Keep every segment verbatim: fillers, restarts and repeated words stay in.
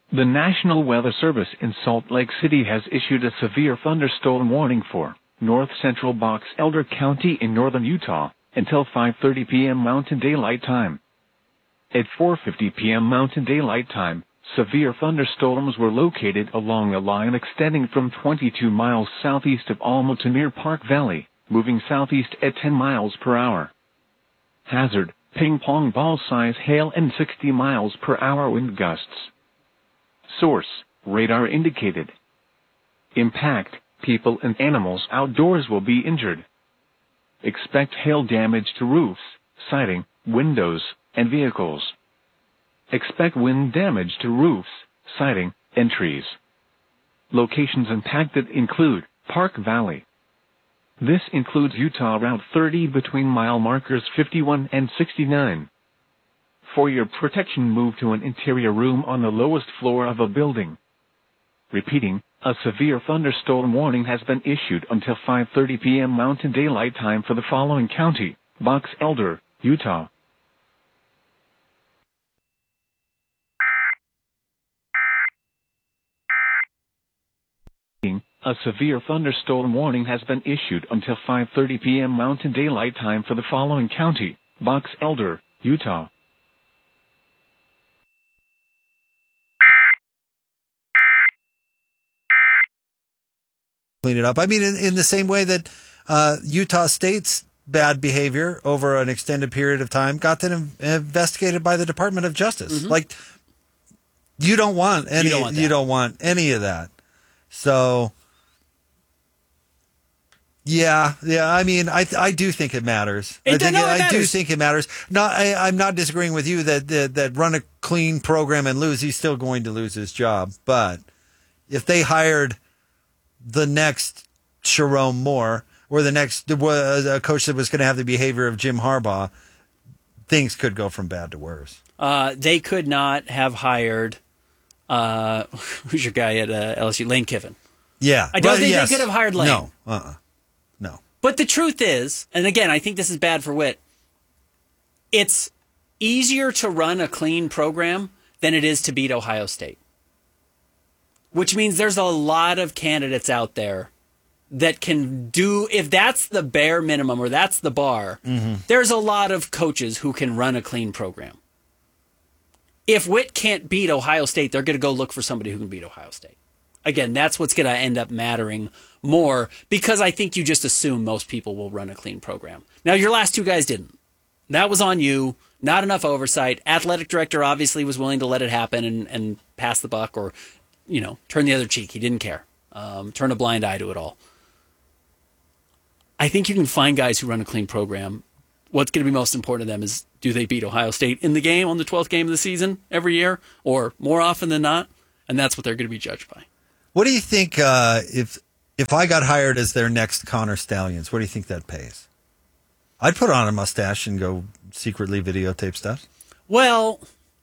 The National Weather Service in Salt Lake City has issued a severe thunderstorm warning for north central Box Elder County in northern Utah until five thirty p.m. Mountain Daylight Time. At four fifty p.m. Mountain Daylight Time, severe thunderstorms were located along a line extending from twenty-two miles southeast of Alma to near Park Valley, moving southeast at ten miles per hour. Hazard, ping pong ball size hail and sixty miles per hour wind gusts. Source, radar indicated. Impact, people and animals outdoors will be injured. Expect hail damage to roofs, siding, windows, and vehicles. Expect wind damage to roofs, siding, and trees. Locations impacted include Park Valley. This includes Utah Route thirty between mile markers fifty-one and sixty-nine. For your protection, move to an interior room on the lowest floor of a building. Repeating, a severe thunderstorm warning has been issued until five thirty p.m. Mountain Daylight Time for the following county: Box Elder, Utah. A severe thunderstorm warning has been issued until five thirty p.m. Mountain Daylight Time for the following county: Box Elder, Utah. Clean it up. I mean, in, in the same way that uh, Utah State's bad behavior over an extended period of time got them investigated by the Department of Justice. Mm-hmm. Like, you don't want any. You don't want, you don't want any of that. So, yeah, yeah. I mean, I I do think it matters. It I think no, it I matters. do think it matters. Not, I, I'm not disagreeing with you that, that that run a clean program and lose. He's still going to lose his job. But if they hired the next Sharon Moore or the next a coach that was going to have the behavior of Jim Harbaugh, things could go from bad to worse. Uh, they could not have hired. Uh, who's your guy at uh, L S U? Lane Kiffin. Yeah. I don't but think yes. they could have hired Lane. No. Uh-uh. No. But the truth is, and again, I think this is bad for Witt, it's easier to run a clean program than it is to beat Ohio State. Which means there's a lot of candidates out there that can do, if that's the bare minimum or that's the bar, mm-hmm. there's a lot of coaches who can run a clean program. If Witt can't beat Ohio State, they're going to go look for somebody who can beat Ohio State. Again, that's what's going to end up mattering more because I think you just assume most people will run a clean program. Now, your last two guys didn't. That was on you. Not enough oversight. Athletic director obviously was willing to let it happen and, and pass the buck or, you know, turn the other cheek. He didn't care. Um, turn a blind eye to it all. I think you can find guys who run a clean program. What's going to be most important to them is, do they beat Ohio State in the game on the twelfth game of the season every year or more often than not? And that's what they're going to be judged by. What do you think uh, if if I got hired as their next Connor Stallions, what do you think that pays? I'd put on a mustache and go secretly videotape stuff. Well,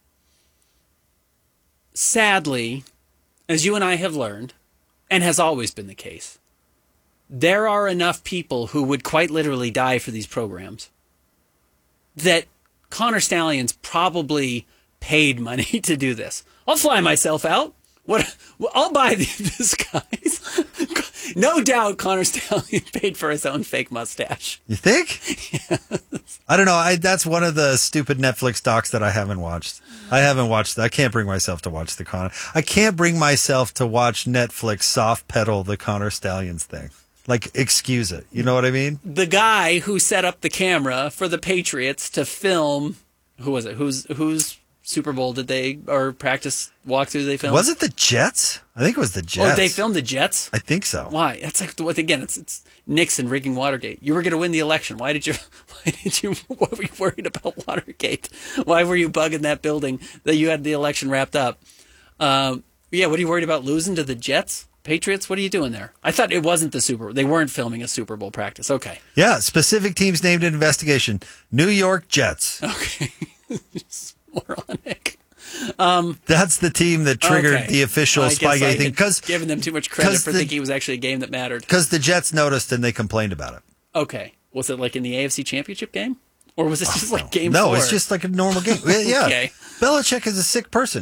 sadly, as you and I have learned, and has always been the case, there are enough people who would quite literally die for these programs that Connor Stallions probably paid money to do this. I'll fly myself out. What? I'll buy the disguise. No doubt Connor Stallion paid for his own fake mustache. You think? Yes. I don't know. I, that's one of the stupid Netflix docs that I haven't watched. I haven't watched. I can't bring myself to watch the Connor. I can't bring myself to watch Netflix soft pedal the Connor Stallions thing. Like, excuse it. You know what I mean? The guy who set up the camera for the Patriots to film, who was it? Who's whose Super Bowl did they, or practice walkthrough did they film? Was it the Jets? I think it was the Jets. Oh, they filmed the Jets? I think so. Why? That's like, again, it's it's Nixon rigging Watergate. You were going to win the election. Why did you, why did you, why were you worried about Watergate? Why were you bugging that building that you had the election wrapped up? Um, yeah, what are you worried about, losing to the Jets? Patriots, what are you doing there? I thought it wasn't the Super Bowl. They weren't filming a Super Bowl practice. Okay. Yeah, specific teams named in investigation. New York Jets. Okay. Moronic. Um, That's the team that triggered okay. the official well, Spygate thing. Because giving them too much credit for the, thinking it was actually a game that mattered. Because the Jets noticed and they complained about it. Okay. Was it like in the A F C Championship game? Or was it just oh, like no. game no, four? No, it's just like a normal game. Yeah. Okay. Belichick is a sick person.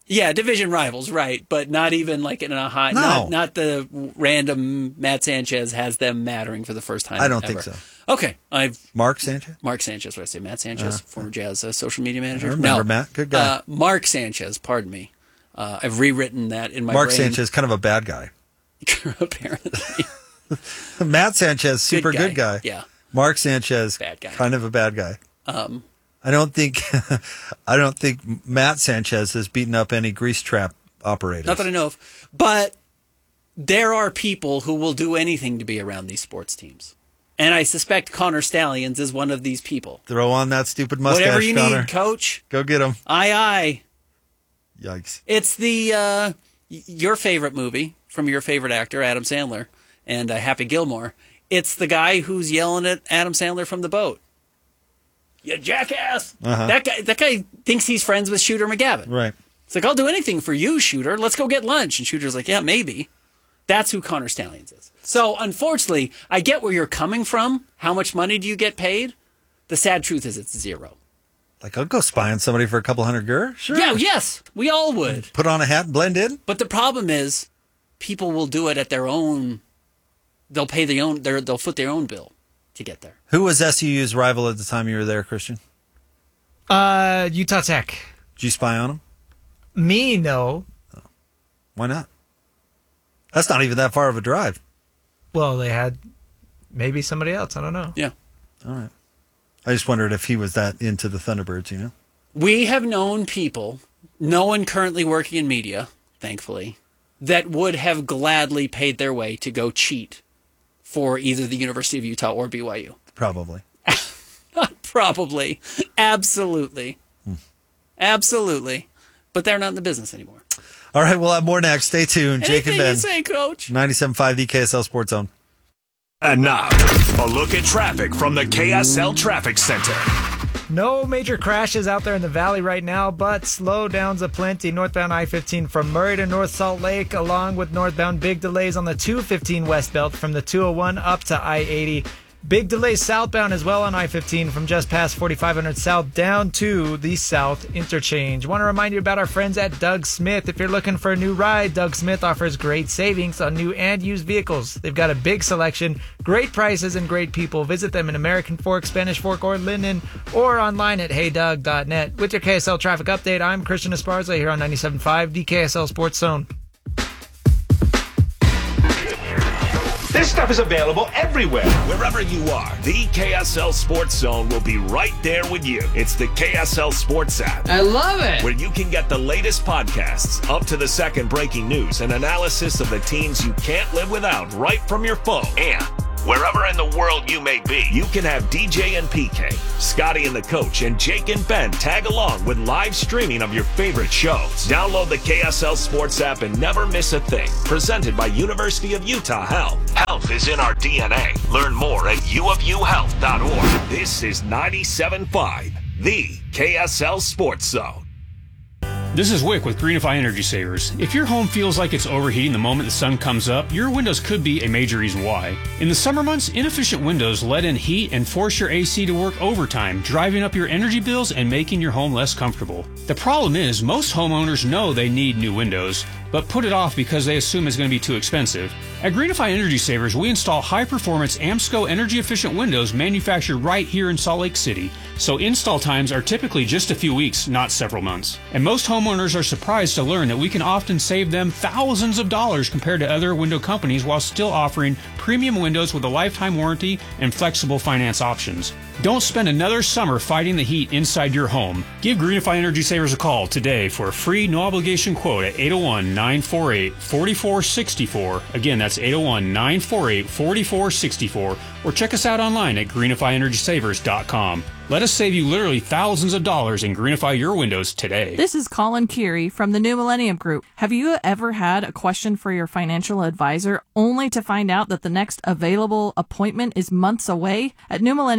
Yeah, division rivals, right, but not even like in a high. No. Not, not the random Matt Sanchez has them mattering for the first time. I don't ever. think so. Okay, I've Mark Sanchez? Mark Sanchez. What did I say? Matt Sanchez, uh, former Jazz uh, social media manager. I remember no, Matt. Good guy. Uh, Mark Sanchez. Pardon me. Uh, I've rewritten that in my Mark brain. Sanchez, kind of a bad guy. Apparently. Matt Sanchez, super good guy. good guy. Yeah. Mark Sanchez, Bad guy. kind of a bad guy. Um, I don't think, I don't think Matt Sanchez has beaten up any grease trap operators. not that I know of, but there are people who will do anything to be around these sports teams, and I suspect Connor Stallions is one of these people. Throw on that stupid mustache, Whatever you Connor. need, Coach. Go get him. Aye, aye. Yikes. It's the uh, y- your favorite movie from your favorite actor, Adam Sandler, and uh, Happy Gilmore. It's the guy who's yelling at Adam Sandler from the boat. You jackass! Uh-huh. That guy. That guy thinks he's friends with Shooter McGavin. Right. It's like, I'll do anything for you, Shooter. Let's go get lunch. And Shooter's like, yeah, maybe. That's who Connor Stallions is. So, unfortunately, I get where you're coming from. How much money do you get paid? The sad truth is it's zero. Like, I'll go spy on somebody for a couple hundred gur. Sure. Yeah, yes, we all would. Put on a hat and blend in. But the problem is, people will do it at their own. They'll pay their own. Their, they'll foot their own bill to get there. Who was S U U's rival at the time you were there, Christian? Uh, Utah Tech. Did you spy on him? Me, no. Why not? That's not even that far of a drive. Well, they had maybe somebody else. I don't know. Yeah. All right. I just wondered if he was that into the Thunderbirds, you know? We have known people, no one currently working in media, thankfully, that would have gladly paid their way to go cheat for either the University of Utah or B Y U. Probably. Probably. Absolutely. Hmm. Absolutely. But they're not in the business anymore. All right, we'll have more next. Stay tuned. Jake Anything and Ben. you say, Coach. ninety-seven point five the K S L Sports Zone. And now, a look at traffic from the K S L Traffic Center. No major crashes out there in the valley right now, but slowdowns aplenty. Northbound I fifteen from Murray to North Salt Lake, along with northbound big delays on the two fifteen west belt from the two oh one up to I eighty. Big delays southbound as well on I fifteen from just past forty-five hundred south down to the south interchange. Want to remind you about our friends at Doug Smith. If you're looking for a new ride, Doug Smith offers great savings on new and used vehicles. They've got a big selection, great prices, and great people. Visit them in American Fork, Spanish Fork, or Linden, or online at hey doug dot net. With your K S L traffic update, I'm Christian Esparza here on ninety-seven point five, the K S L Sports Zone. This stuff is available everywhere. Wherever you are, the K S L Sports Zone will be right there with you. It's the K S L Sports app. I love it. Where you can get the latest podcasts, up to the second breaking news, and analysis of the teams you can't live without right from your phone. And wherever in the world you may be, you can have D J and P K, Scotty and the Coach, and Jake and Ben tag along with live streaming of your favorite shows. Download the K S L Sports app and never miss a thing. Presented by University of Utah Health. Health is in our D N A. Learn more at u of u health dot org. This is ninety-seven point five, the K S L Sports Zone. This is Wick with Greenify Energy Savers. If your home feels like it's overheating the moment the sun comes up, your windows could be a major reason why. In the summer months, inefficient windows let in heat and force your A C to work overtime, driving up your energy bills and making your home less comfortable. The problem is, most homeowners know they need new windows, but put it off because they assume it's going to be too expensive. At Greenify Energy Savers, we install high-performance AMSCO energy-efficient windows manufactured right here in Salt Lake City, so install times are typically just a few weeks, not several months. And most homeowners are surprised to learn that we can often save them thousands of dollars compared to other window companies while still offering premium windows with a lifetime warranty and flexible finance options. Don't spend another summer fighting the heat inside your home. Give Greenify Energy Savers a call today for a free no-obligation quote at eight oh one, nine four eight, four four six four. Again, that's eight oh one, nine four eight, four four six four. Or check us out online at greenify energy savers dot com. Let us save you literally thousands of dollars and greenify your windows today. This is Colin Curie from the New Millennium Group. Have you ever had a question for your financial advisor only to find out that the next available appointment is months away? At New Millennium Group,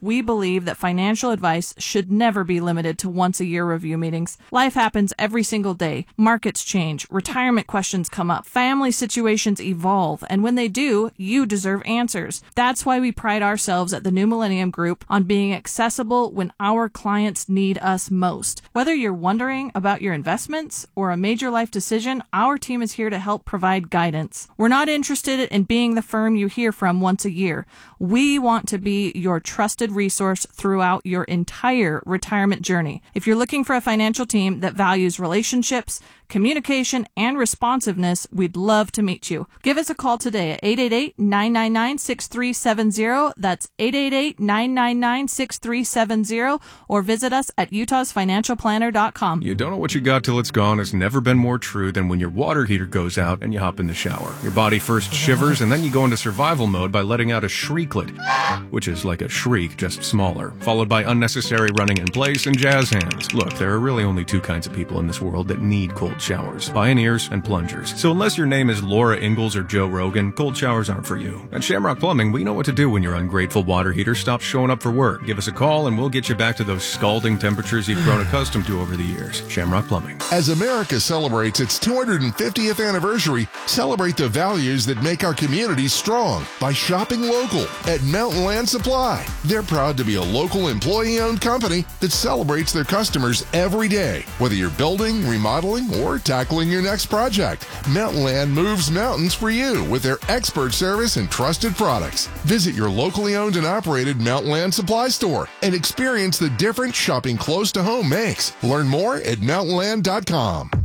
we believe that financial advice should never be limited to once a year review meetings. Life happens every single day. Markets change, retirement questions come up, family situations evolve, and when they do, you deserve answers. That's why we pride ourselves at the New Millennium Group on being accessible when our clients need us most. Whether you're wondering about your investments or a major life decision, our team is here to help provide guidance. We're not interested in being the firm you hear from once a year. We want to be your trusted resource throughout your entire retirement journey. If you're looking for a financial team that values relationships, communication, and responsiveness, we'd love to meet you. Give us a call today at eight eight eight, nine nine nine, six three seven zero. That's eight eight eight, nine nine nine, six three seven zero, or visit us at utahs financial planner dot com. You don't know what you got till it's gone has never been more true than when your water heater goes out and you hop in the shower. Your body first shivers, and then you go into survival mode by letting out a shrieklet, which is like a shriek, just smaller, followed by unnecessary running in place and jazz hands. Look, there are really only two kinds of people in this world that need cold showers: pioneers and plungers. So unless your name is Laura Ingalls or Joe Rogan, cold showers aren't for you. At Shamrock Plumbing, we know what to do when your ungrateful water heater stops showing up for work. Give us a call and we'll get you back to those scalding temperatures you've grown accustomed to over the years. Shamrock Plumbing. As America celebrates its two hundred fiftieth anniversary, celebrate the values that make our communities strong by shopping local at Mountain Land Supply. They're proud to be a local employee-owned company that celebrates their customers every day. Whether you're building, remodeling, or tackling your next project, Mountain Land moves mountains for you with their expert service and trusted products. Visit your locally owned and operated Mountain Land Supply store and experience the difference shopping close to home makes. Learn more at mountain land dot com.